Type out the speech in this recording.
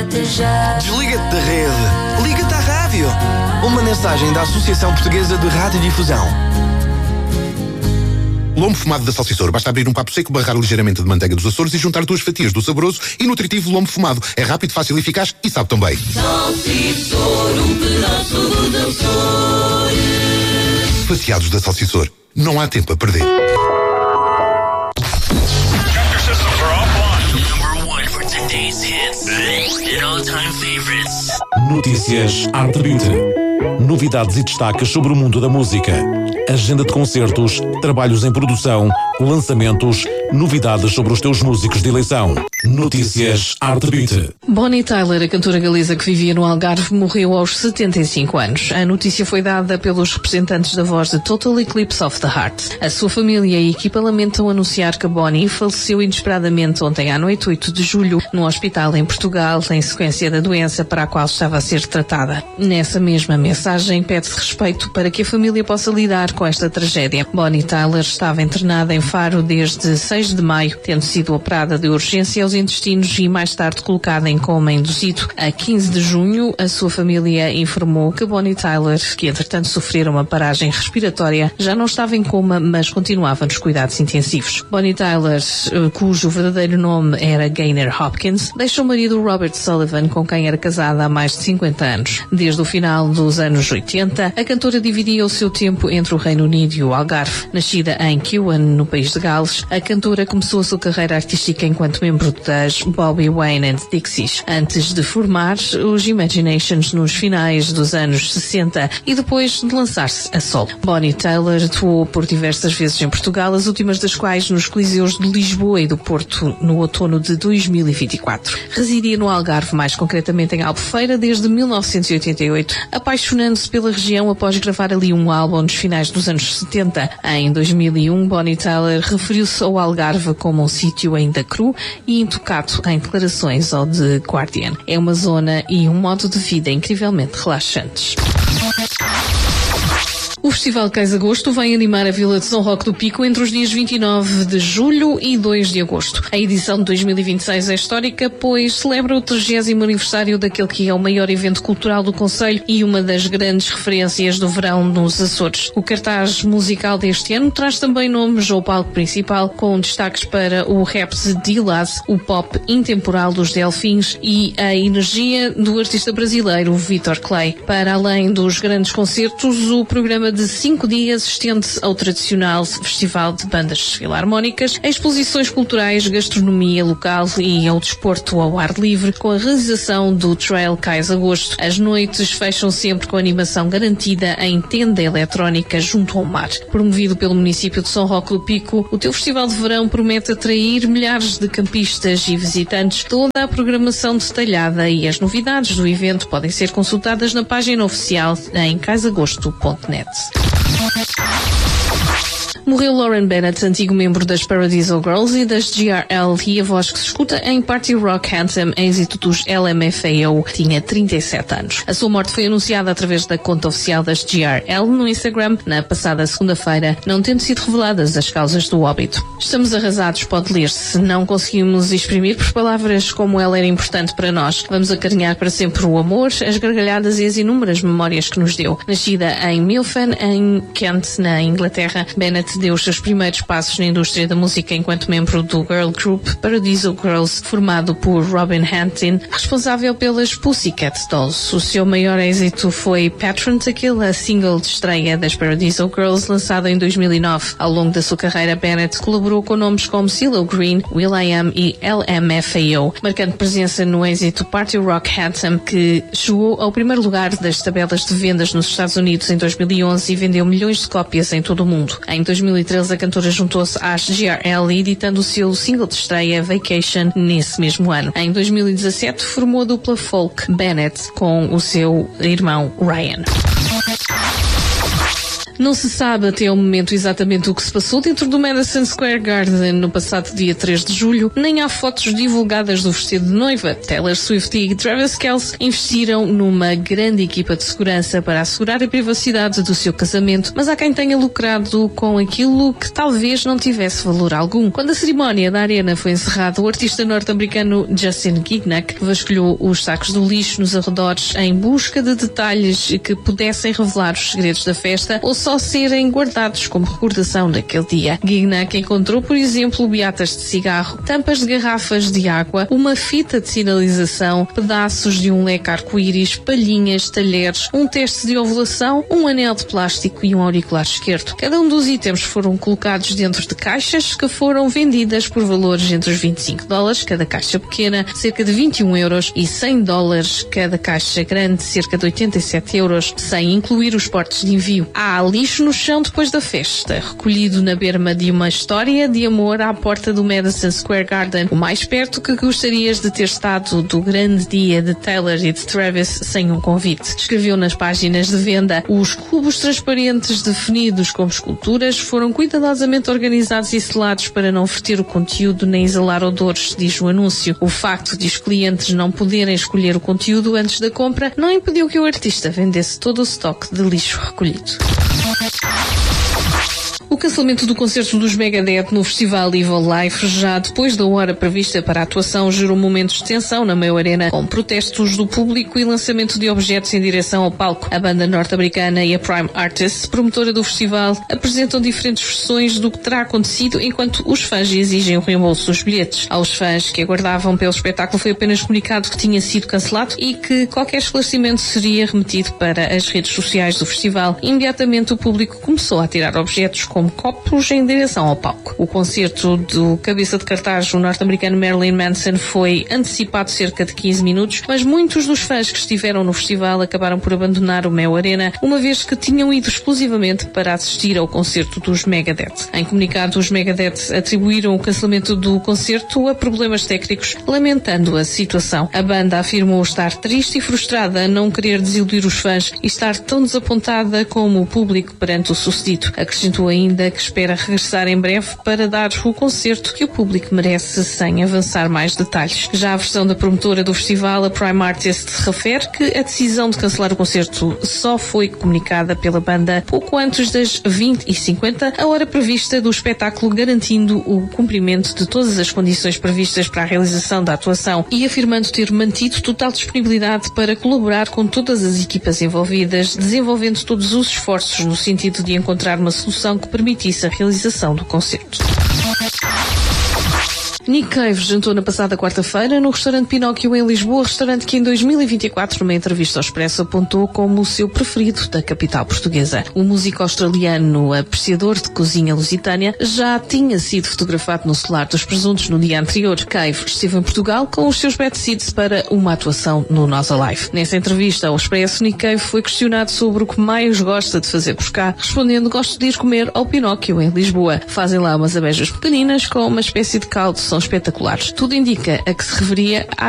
Liga-te já. Desliga-te da rede. Liga-te à rádio. Uma mensagem da Associação Portuguesa de Radiodifusão. Lombo fumado da Salsicor. Basta abrir um papo seco, barrar ligeiramente de manteiga dos Açores e juntar 2 fatias do saboroso e nutritivo lombo fumado. É rápido, fácil e eficaz e sabe tão bem. Salsicor, um pedaço dos Açores. Fatiados da Salsicor. Não há tempo a perder. Notícias Arte Beauty. Novidades e destaques sobre o mundo da música. Agenda de concertos, trabalhos em produção, lançamentos, novidades sobre os teus músicos de eleição. Notícias Arte Beauty. Bonnie Tyler, a cantora galesa que vivia no Algarve, morreu aos 75 anos. A notícia foi dada pelos representantes da voz de Total Eclipse of the Heart. A sua família e a equipa lamentam anunciar que Bonnie faleceu inesperadamente ontem à noite, 8 de julho, num hospital em Portugal, em sequência da doença para a qual estava a ser tratada. Nessa mesma mensagem, pede-se respeito para que a família possa lidar com esta tragédia. Bonnie Tyler estava internada em Faro desde 6 de maio, tendo sido operada de urgência aos intestinos e mais tarde colocada em coma induzido. A 15 de junho, a sua família informou que Bonnie Tyler, que entretanto sofrera uma paragem respiratória, já não estava em coma, mas continuava nos cuidados intensivos. Bonnie Tyler, cujo verdadeiro nome era Gaynor Hopkins, deixou o marido Robert Sullivan, com quem era casada há mais de 50 anos. Desde o final dos anos 80, a cantora dividia o seu tempo entre o Reino Unido e o Algarve. Nascida em Kewan, no país de Gales, a cantora começou a sua carreira artística enquanto membro das Bobby Wayne and Dixies, antes de formar os Imaginations nos finais dos anos 60 e depois de lançar-se a solo. Bonnie Tyler atuou por diversas vezes em Portugal, as últimas das quais nos Coliseus de Lisboa e do Porto no outono de 2024. Residia no Algarve, mais concretamente em Albufeira, desde 1988, apaixonando-se pela região após gravar ali um álbum nos finais dos anos 70. Em 2001, Bonnie Tyler referiu-se ao Algarve como um sítio ainda cru e intocado em declarações ao The Guardian. É uma zona e um modo de vida incrivelmente relaxantes. O Festival Cais Agosto vai animar a Vila de São Roque do Pico entre os dias 29 de julho e 2 de agosto. A edição de 2026 é histórica, pois celebra o 30º aniversário daquele que é o maior evento cultural do concelho e uma das grandes referências do verão nos Açores. O cartaz musical deste ano traz também nomes ao palco principal, com destaques para o rap de D-Laz, o pop intemporal dos Delfins e a energia do artista brasileiro Vitor Clay. Para além dos grandes concertos, o programa de 5 dias estende-se ao tradicional festival de bandas filarmónicas, exposições culturais, gastronomia local e ao desporto ao ar livre, com a realização do Trail Cais Agosto. As noites fecham sempre com animação garantida em tenda eletrónica junto ao mar. Promovido pelo município de São Roque do Pico, o teu festival de verão promete atrair milhares de campistas e visitantes. Toda a programação detalhada e as novidades do evento podem ser consultadas na página oficial em caisagosto.net. Morreu Lauren Bennett, antigo membro das Paradiso Girls e das GRL, e a voz que se escuta em Party Rock Anthem, êxito dos LMFAO, tinha 37 anos. A sua morte foi anunciada através da conta oficial das GRL no Instagram na passada segunda-feira, não tendo sido reveladas as causas do óbito. Estamos arrasados, pode ler-se. Não conseguimos exprimir por palavras como ela era importante para nós. Vamos acarinhar para sempre o amor, as gargalhadas e as inúmeras memórias que nos deu. Nascida em Milfan, em Kent, na Inglaterra, Bennett deu os seus primeiros passos na indústria da música enquanto membro do girl group Paradiso Girls, formado por Robin Hantin, responsável pelas Pussycat Dolls. O seu maior êxito foi Patron Tequil, a single de estreia das Paradiso Girls, lançado em 2009. Ao longo da sua carreira, Bennett colaborou com nomes como CeeLo Green, will.i.am e LMFAO, marcando presença no êxito Party Rock Anthem, que chegou ao primeiro lugar das tabelas de vendas nos Estados Unidos em 2011 e vendeu milhões de cópias em todo o mundo. Em 2013, a cantora juntou-se às GRL, editando o seu single de estreia Vacation nesse mesmo ano. Em 2017, formou a dupla folk Bennett com o seu irmão Ryan. Não se sabe até ao momento exatamente o que se passou dentro do Madison Square Garden no passado dia 3 de julho, nem há fotos divulgadas do vestido de noiva. Taylor Swift e Travis Kelce investiram numa grande equipa de segurança para assegurar a privacidade do seu casamento, mas há quem tenha lucrado com aquilo que talvez não tivesse valor algum. Quando a cerimónia da arena foi encerrada, o artista norte-americano Justin Gignac vasculhou os sacos do lixo nos arredores em busca de detalhes que pudessem revelar os segredos da festa ou só serem guardados como recordação daquele dia. Gignac encontrou, por exemplo, beatas de cigarro, tampas de garrafas de água, uma fita de sinalização, pedaços de um leque arco-íris, palhinhas, talheres, um teste de ovulação, um anel de plástico e um auricular esquerdo. Cada um dos itens foram colocados dentro de caixas que foram vendidas por valores entre os $25, cada caixa pequena, cerca de €21, e $100, cada caixa grande, cerca de €87, sem incluir os portos de envio. Há lixo no chão depois da festa, recolhido na berma de uma história de amor à porta do Madison Square Garden, o mais perto que gostarias de ter estado do grande dia de Taylor e de Travis sem um convite. Escreveu nas páginas de venda: os cubos transparentes definidos como esculturas foram cuidadosamente organizados e selados para não verter o conteúdo nem exalar odores, diz o anúncio. O facto de os clientes não poderem escolher o conteúdo antes da compra não impediu que o artista vendesse todo o estoque de lixo recolhido. O cancelamento do concerto dos Megadeth no festival Evil Life, já depois da hora prevista para a atuação, gerou momentos de tensão na Mayo Arena, com protestos do público e lançamento de objetos em direção ao palco. A banda norte-americana e a Prime Artists, promotora do festival, apresentam diferentes versões do que terá acontecido, enquanto os fãs exigem o reembolso dos bilhetes. Aos fãs que aguardavam pelo espetáculo foi apenas comunicado que tinha sido cancelado e que qualquer esclarecimento seria remetido para as redes sociais do festival. Imediatamente o público começou a tirar objetos como copos em direção ao palco. O concerto do cabeça de cartaz, o norte-americano Marilyn Manson, foi antecipado cerca de 15 minutos, mas muitos dos fãs que estiveram no festival acabaram por abandonar o Mayo Arena, uma vez que tinham ido exclusivamente para assistir ao concerto dos Megadeth. Em comunicado, os Megadeth atribuíram o cancelamento do concerto a problemas técnicos, lamentando a situação. A banda afirmou estar triste e frustrada a não querer desiludir os fãs e estar tão desapontada como o público perante o sucedido. Acrescentou ainda que espera regressar em breve para dar o concerto que o público merece, sem avançar mais detalhes. Já a versão da promotora do festival, a Prime Artists, refere que a decisão de cancelar o concerto só foi comunicada pela banda pouco antes das 20h50, a hora prevista do espetáculo, garantindo o cumprimento de todas as condições previstas para a realização da atuação e afirmando ter mantido total disponibilidade para colaborar com todas as equipas envolvidas, desenvolvendo todos os esforços no sentido de encontrar uma solução que permitisse a realização do concerto. Nick Cave jantou na passada quarta-feira no restaurante Pinóquio em Lisboa, restaurante que em 2024, numa entrevista ao Expresso, apontou como o seu preferido da capital portuguesa. O músico australiano, apreciador de cozinha lusitânia, já tinha sido fotografado no Solar dos Presuntos no dia anterior. Cave esteve em Portugal com os seus Bad Seeds para uma atuação no Nós Alive. Nessa entrevista ao Expresso, Nick Cave foi questionado sobre o que mais gosta de fazer por cá, respondendo: gosto de ir comer ao Pinóquio em Lisboa. Fazem lá umas abejas pequeninas com uma espécie de caldo, são espetaculares. Tudo indica a que se referia à